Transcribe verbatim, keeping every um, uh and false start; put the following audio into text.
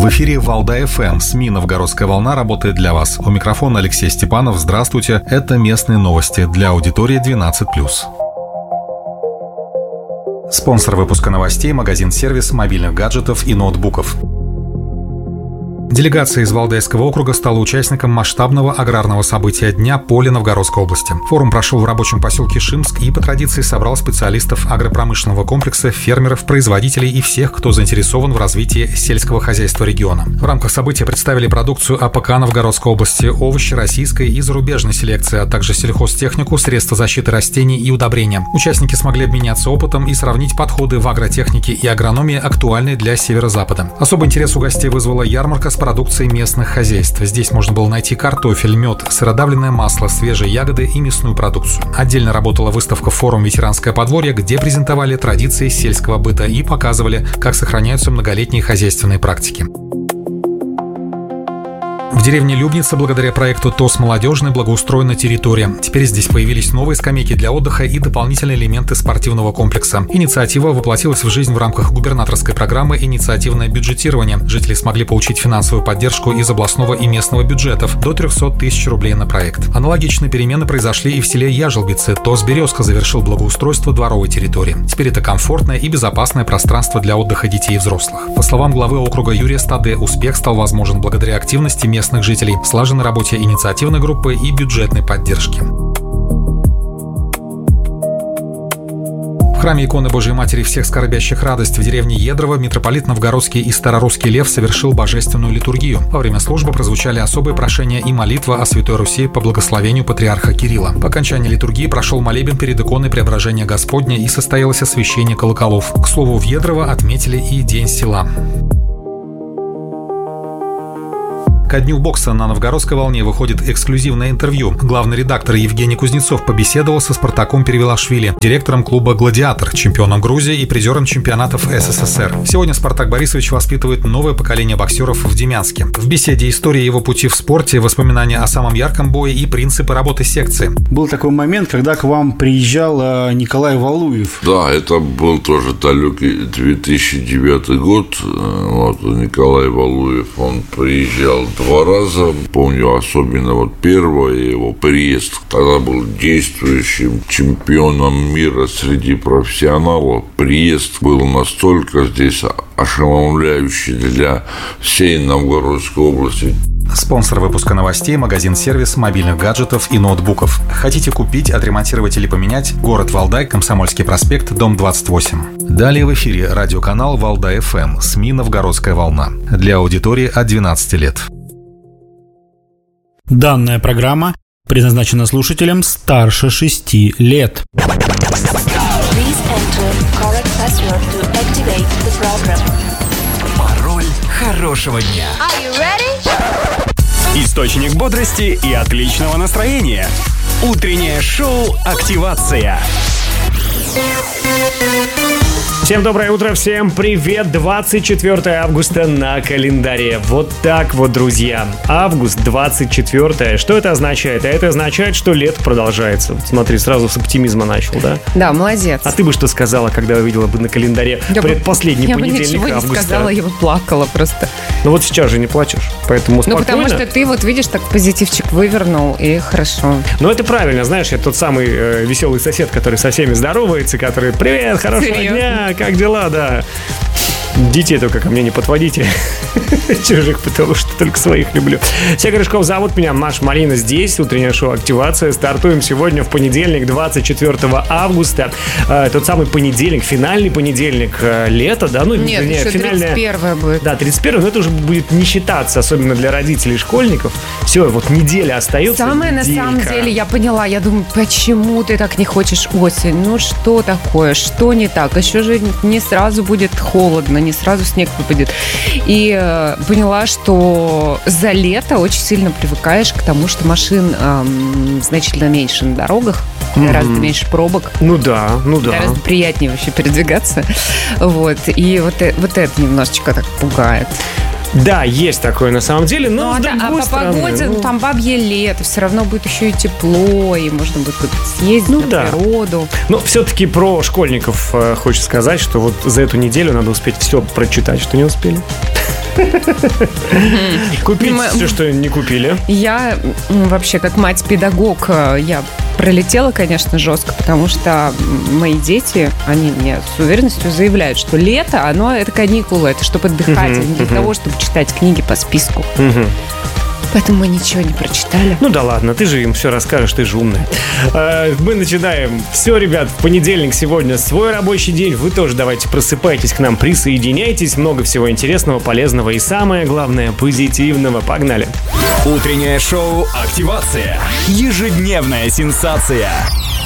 В эфире Валдай-эф эм. СМИ «Новгородская волна» работает для вас. У микрофона Алексей Степанов. Здравствуйте. Это местные новости для аудитории двенадцать плюс. Спонсор выпуска новостей – магазин-сервис мобильных гаджетов и ноутбуков. Делегация из Валдайского округа стала участником масштабного аграрного события Дня поля Новгородской области. Форум прошел в рабочем поселке Шимск и по традиции собрал специалистов агропромышленного комплекса, фермеров, производителей и всех, кто заинтересован в развитии сельского хозяйства региона. В рамках события представили продукцию АПК Новгородской области, овощи российской и зарубежной селекции, а также сельхозтехнику, средства защиты растений и удобрения. Участники смогли обменяться опытом и сравнить подходы в агротехнике и агрономии, актуальные для северо-запада. Особый интерес у гостей вызвала ярмарка с продукцией местных хозяйств. Здесь можно было найти картофель, мед, сыродавленное масло, свежие ягоды и мясную продукцию. Отдельно работала выставка «Форум Ветеранское подворье», где презентовали традиции сельского быта и показывали, как сохраняются многолетние хозяйственные практики. В деревне Любница благодаря проекту ТОС «Молодежный» благоустроена территория. Теперь здесь появились новые скамейки для отдыха и дополнительные элементы спортивного комплекса. Инициатива воплотилась в жизнь в рамках губернаторской программы «Инициативное бюджетирование». Жители смогли получить финансовую поддержку из областного и местного бюджетов до триста тысяч рублей на проект. Аналогичные перемены произошли и в селе Яжелбицы. ТОС «Березка» завершил благоустройство дворовой территории. Теперь это комфортное и безопасное пространство для отдыха детей и взрослых. По словам главы округа Юрия Стаде, успех стал возможен благодаря активности местных жителей, слаженной работе инициативной группы и бюджетной поддержки. В храме иконы Божией Матери всех скорбящих радость в деревне Едрово митрополит Новгородский и Старорусский Лев совершил божественную литургию. Во время службы прозвучали особые прошения и молитва о Святой Руси по благословению патриарха Кирилла. По окончании литургии прошел молебен перед иконой Преображения Господня и состоялось освящение колоколов. К слову, в Едрово отметили и День села. Ко дню бокса на Новгородской волне выходит эксклюзивное интервью. Главный редактор Евгений Кузнецов побеседовал со Спартаком Перевелашвили, директором клуба «Гладиатор», чемпионом Грузии и призером чемпионатов эс эс эс эр. Сегодня Спартак Борисович воспитывает новое поколение боксеров в Демянске. В беседе история его пути в спорте, воспоминания о самом ярком бое и принципы работы секции. Был такой момент, когда к вам приезжал Николай Валуев. Да, это был тоже далекий две тысячи девятый год. Вот Николай Валуев, он приезжал два раза. Помню особенно вот первый его приезд. Тогда был действующим чемпионом мира среди профессионалов. Приезд был настолько здесь ошеломляющий для всей Новгородской области. Спонсор выпуска новостей – магазин-сервис мобильных гаджетов и ноутбуков. Хотите купить, отремонтировать или поменять? Город Валдай, Комсомольский проспект, дом двадцать восемь. Далее в эфире радиоканал Валдай-эф эм, СМИ «Новгородская волна». Для аудитории от двенадцати лет. Данная программа предназначена слушателям старше шести лет. Пароль хорошего дня. Источник бодрости и отличного настроения. Утреннее шоу «Активация». Всем доброе утро, всем привет! двадцать четвёртое августа на календаре. Вот так вот, друзья. Август, двадцать четвёртое. Что это означает? А это означает, что лето продолжается. Вот смотри, сразу с оптимизма начал, да? Да, молодец. А ты бы что сказала, когда увидела бы на календаре я предпоследний бы, понедельник я бы августа? Я бы не сказала, я бы плакала просто. Ну вот сейчас же не плачешь, поэтому спокойно. Ну потому что ты вот видишь, так позитивчик вывернул, и хорошо. Ну это правильно, знаешь, я тот самый э, веселый сосед, который со всеми здоровается, который «Привет, хорошего Серьезно? дня, как дела?» Да. Детей только ко мне не подводите. Чужих, потому что только своих люблю. Всех Горшков зовут меня, Маш Марина здесь. Утреннее шоу «Активация». Стартуем сегодня в понедельник, двадцать четвёртого августа. Э, тот самый понедельник, финальный понедельник э, лета, да? Ну, Нет, вернее, еще финальная... тридцать первое будет. Да, тридцать первое, но это уже будет не считаться, особенно для родителей и школьников. Все, вот неделя остается. Самое неделька. на самом деле, я поняла, я думаю, почему ты так не хочешь осень? Ну что такое? Что не так? Еще же не сразу будет холодно, не сразу снег выпадет. И э, поняла, что за лето очень сильно привыкаешь к тому, что машин эм, значительно меньше на дорогах, mm-hmm. гораздо меньше пробок. Ну да, ну да. Гораздо приятнее вообще передвигаться. Вот. И вот, вот это немножечко так пугает. Да, есть такое на самом деле, но ну, с да, другой а по стороны, погоде, ну... ну, там бабье лето, все равно будет еще и тепло, и можно будет съездить ну, на да. природу. Но все-таки про школьников э, хочется сказать, что вот за эту неделю надо успеть все прочитать, что не успели. Купить все, что не купили. Я вообще, как мать-педагог, я пролетела, конечно, жестко, потому что мои дети, они мне с уверенностью заявляют, что лето, оно это каникулы, это чтобы отдыхать, uh-huh, а не для uh-huh. того, чтобы читать книги по списку. Uh-huh. Поэтому мы ничего не прочитали. Ну да ладно, ты же им все расскажешь, ты же умная. Мы начинаем. Все, ребят, в понедельник сегодня свой рабочий день. Вы тоже давайте просыпайтесь к нам, присоединяйтесь. Много всего интересного, полезного и самое главное, позитивного. Погнали. Утреннее шоу «Активация». Ежедневная сенсация.